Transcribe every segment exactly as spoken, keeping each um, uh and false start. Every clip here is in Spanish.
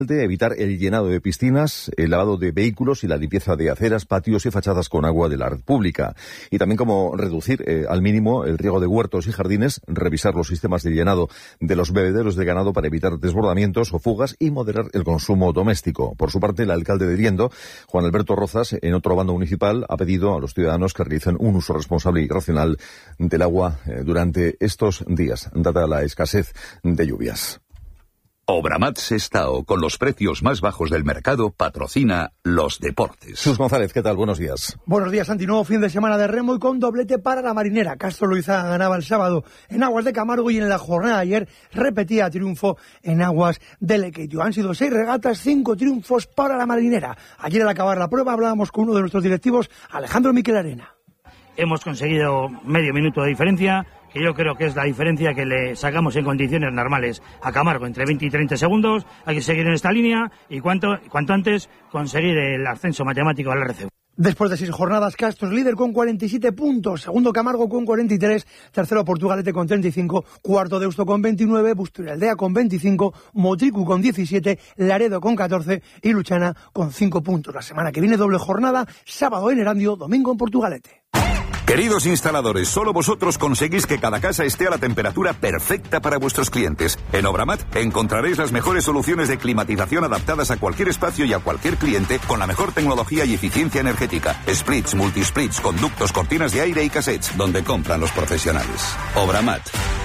evitar el llenado de piscinas, el lavado de vehículos y la limpieza de aceras, patios y fachadas con agua de la red pública. Y también cómo reducir eh, al mínimo el riego de huertos y jardines, revisar los sistemas de llenado de los bebederos de ganado para evitar desbordamientos o fugas y moderar el consumo doméstico. Por su parte, el alcalde de Riendo, Juan Alberto Rozas, en otro bando municipal, ha pedido a los ciudadanos que realicen un uso responsable y racional del agua eh, durante estos días, dada la escasez de lluvias. Obramat Sestao, con los precios más bajos del mercado, patrocina los deportes. Jesús González, ¿qué tal? Buenos días. Buenos días, Santi. Nuevo fin de semana de remo y con doblete para la marinera. Castro Loizaga ganaba el sábado en Aguas de Camargo y en la jornada de ayer repetía triunfo en Aguas de Lequeitio. Han sido seis regatas, cinco triunfos para la marinera. Ayer al acabar la prueba hablábamos con uno de nuestros directivos, Alejandro Miquel Arena. Hemos conseguido medio minuto de diferencia, que yo creo que es la diferencia que le sacamos en condiciones normales a Camargo, entre veinte y treinta segundos. Hay que seguir en esta línea y cuanto, cuanto antes conseguir el ascenso matemático al R C U. Después de seis jornadas, Castro es líder con cuarenta y siete puntos, segundo Camargo con cuarenta y tres, tercero Portugalete con treinta y cinco, cuarto Deusto con veintinueve, Busturialdea con veinticinco, Motricu con diecisiete, Laredo con catorce y Luchana con cinco puntos. La semana que viene doble jornada, sábado en Erandio, domingo en Portugalete. Queridos instaladores, solo vosotros conseguís que cada casa esté a la temperatura perfecta para vuestros clientes. En Obramat encontraréis las mejores soluciones de climatización adaptadas a cualquier espacio y a cualquier cliente con la mejor tecnología y eficiencia energética. Splits, multisplits, conductos, cortinas de aire y cassettes, donde compran los profesionales. Obramat.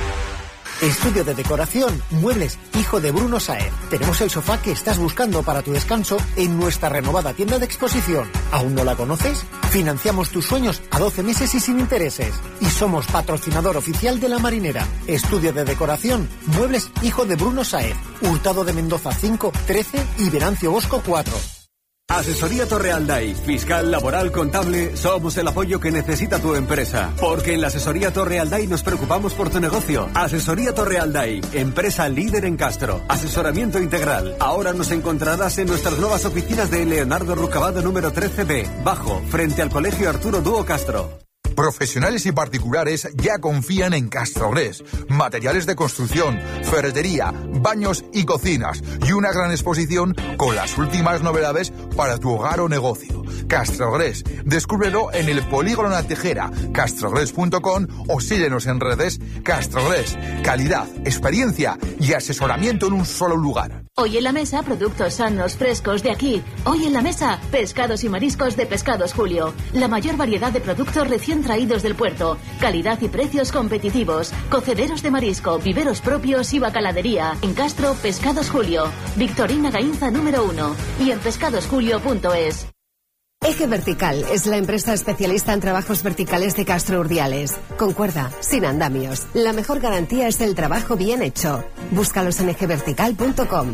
Estudio de decoración, muebles, hijo de Bruno Saer. Tenemos el sofá que estás buscando para tu descanso en nuestra renovada tienda de exposición. ¿Aún no la conoces? Financiamos tus sueños a doce meses y sin intereses. Y somos patrocinador oficial de La Marinera. Estudio de decoración, muebles, hijo de Bruno Saer. Hurtado de Mendoza cinco, trece y Venancio Bosco cuatro. Asesoría Torrealday, fiscal, laboral, contable, somos el apoyo que necesita tu empresa. Porque en la Asesoría Torrealday nos preocupamos por tu negocio. Asesoría Torrealday, empresa líder en Castro. Asesoramiento integral. Ahora nos encontrarás en nuestras nuevas oficinas de Leonardo Rucabado número trece B, bajo, frente al Colegio Arturo Dúo Castro. Profesionales y particulares ya confían en Castrogres. Materiales de construcción, ferretería, baños y cocinas. Y una gran exposición con las últimas novedades para tu hogar o negocio. Castrogres. Descúbrelo en el Polígono La Tejera, castrogres punto com o síguenos en redes. Castrogres. Calidad, experiencia y asesoramiento en un solo lugar. Hoy en la mesa, productos sanos, frescos de aquí. Hoy en la mesa, pescados y mariscos de Pescados Julio. La mayor variedad de productos recién traídos del puerto. Calidad y precios competitivos. Cocederos de marisco, viveros propios y bacaladería. En Castro, Pescados Julio. Victorina Gainza número uno. Y en pescados julio punto es. Eje Vertical es la empresa especialista en trabajos verticales de Castro Urdiales. Con cuerda, sin andamios. La mejor garantía es el trabajo bien hecho. Búscalos en eje vertical punto com.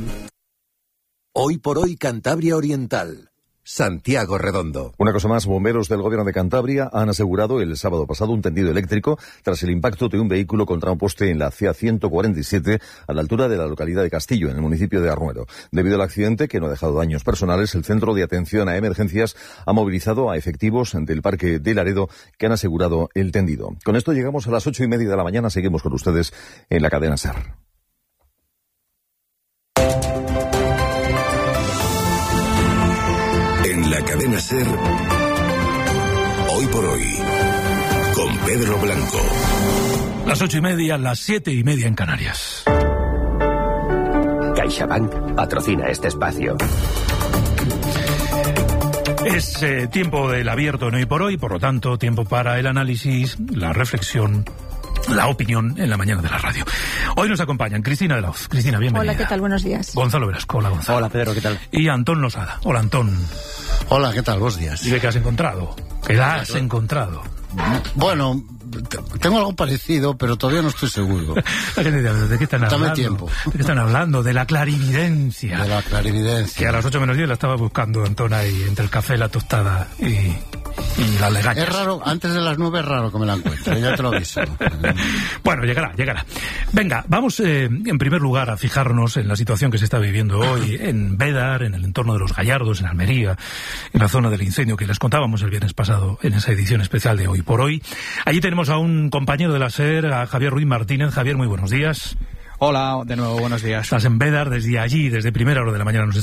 Hoy por hoy Cantabria Oriental. Santiago Redondo. Una cosa más, bomberos del gobierno de Cantabria han asegurado el sábado pasado un tendido eléctrico tras el impacto de un vehículo contra un poste en la C A ciento cuarenta y siete a la altura de la localidad de Castillo, en el municipio de Arruero. Debido al accidente, que no ha dejado daños personales, el Centro de Atención a Emergencias ha movilizado a efectivos del Parque de Laredo que han asegurado el tendido. Con esto llegamos a las ocho y media de la mañana. Seguimos con ustedes en la cadena SER. En la cadena SER, hoy por hoy, con Pedro Blanco. Las ocho y media, las siete y media en Canarias. CaixaBank patrocina este espacio. Es eh, tiempo del abierto en Hoy por Hoy, por lo tanto, tiempo para el análisis, la reflexión, la opinión en la mañana de la radio. Hoy nos acompañan Cristina de la Hoz. Cristina, bienvenida. Hola, ¿qué tal? Buenos días. Gonzalo Velasco. Hola, Gonzalo. Hola, Pedro, ¿qué tal? Y Antón Losada. Hola, Antón. Hola, ¿qué tal? Buenos días. ¿Y de qué has encontrado? ¿Qué has claro. encontrado? Bueno, tengo algo parecido, pero todavía no estoy seguro. ¿De qué están hablando? Dame tiempo. ¿De qué están hablando? De la clarividencia. De la clarividencia. Que a las ocho menos diez la estaba buscando Antón ahí, entre el café, la tostada y... y las legañas. Es raro, antes de las nueve es raro que me la encuentre, ya te lo aviso. Bueno, llegará, llegará. Venga, vamos eh, en primer lugar a fijarnos en la situación que se está viviendo hoy en Bédar, en el entorno de los Gallardos, en Almería, en la zona del incendio que les contábamos el viernes pasado en esa edición especial de Hoy por Hoy. Allí tenemos a un compañero de la SER, a Javier Ruiz Martínez. Javier, muy buenos días. Hola, de nuevo, buenos días. Estás en Bédar, desde allí, desde primera hora de la mañana nos